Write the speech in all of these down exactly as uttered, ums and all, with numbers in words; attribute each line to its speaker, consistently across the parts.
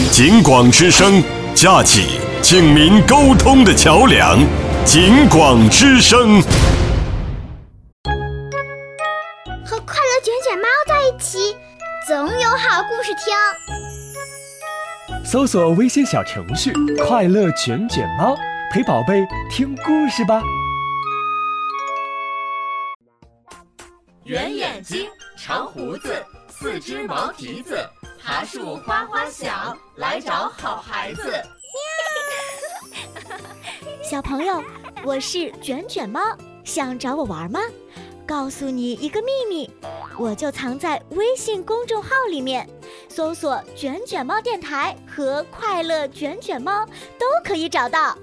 Speaker 1: 警广之声，架起警民沟通的桥梁。警广之声，
Speaker 2: 和快乐卷卷猫在一起，总有好故事听。
Speaker 3: 搜索微信小程序“快乐卷卷猫”，陪宝贝听故事吧。
Speaker 4: 圆眼睛，长胡子，四只毛蹄子，爬树哗哗响，来找好孩子。
Speaker 2: 小朋友，我是卷卷猫，想找我玩吗？告诉你一个秘密，我就藏在微信公众号里面，搜索卷卷猫电台和快乐卷卷猫都可以找到。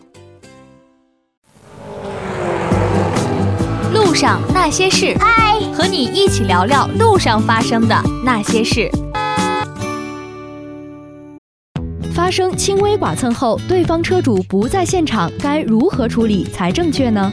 Speaker 5: 路上那些事，
Speaker 2: 嗨，
Speaker 5: 和你一起聊聊路上发生的那些事。发生轻微剐蹭后，对方车主不在现场，该如何处理才正确呢？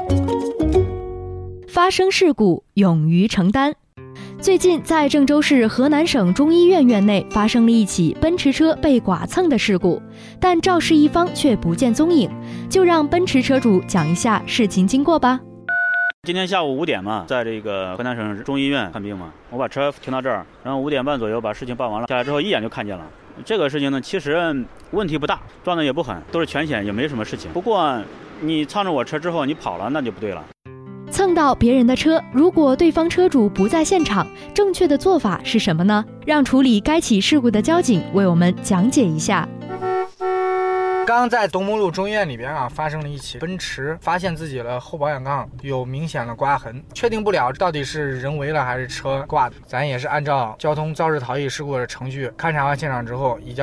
Speaker 5: 发生事故，勇于承担。最近，在郑州市河南省中医院院内发生了一起奔驰车被剐蹭的事故，但肇事一方却不见踪影。就让奔驰车主讲一下事情经过吧。
Speaker 6: 今天下午五点嘛，在这个河南省中医院看病嘛，我把车停到这儿，然后五点半左右把事情办完了，下来之后一眼就看见了。这个事情呢，其实问题不大，撞得也不狠，都是全险，也没什么事情。不过你蹭着我车之后你跑了，那就不对了。
Speaker 5: 蹭到别人的车，如果对方车主不在现场，正确的做法是什么呢？让处理该起事故的交警为我们讲解一下。
Speaker 7: 刚在东木路中医院里边啊，发生了一起奔驰发现自己的后保险杠有明显的刮痕，确定不了到底是人为了还是车挂的。咱也是按照交通肇事逃逸事故的程序勘察完现场之后，移交